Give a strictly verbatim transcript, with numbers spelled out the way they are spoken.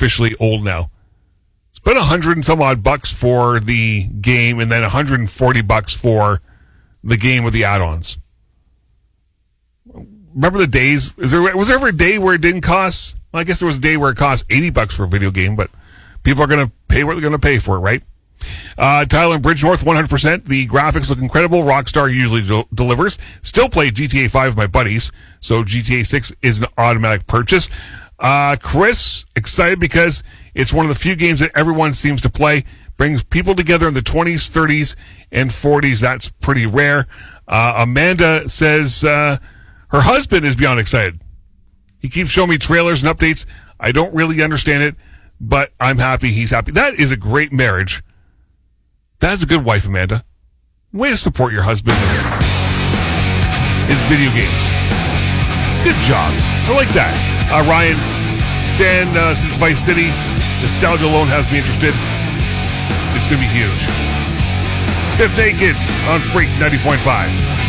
officially old now. Spent a hundred and some odd bucks for the game, and then a hundred and forty bucks for the game with the add-ons. Remember the days? Is there was there ever a day where it didn't cost? Well, I guess there was a day where it cost eighty bucks for a video game, but people are going to pay what they're going to pay for it, right? Uh, Tyler and Bridgenorth, one hundred percent. The graphics look incredible. Rockstar usually del- delivers. Still play G T A five with my buddies, so G T A six is an automatic purchase. Uh, Chris, excited because it's one of the few games that everyone seems to play. Brings people together in the twenties, thirties, and forties. That's pretty rare. Uh, Amanda says uh, her husband is beyond excited. He keeps showing me trailers and updates. I don't really understand it, but I'm happy he's happy. That is a great marriage. That is a good wife, Amanda. Way to support your husband and his video games. Good job. I like that. Uh, Ryan, fan uh, since Vice City. Nostalgia alone has me interested. It's going to be huge. Fifth Naked on Freak ninety point five.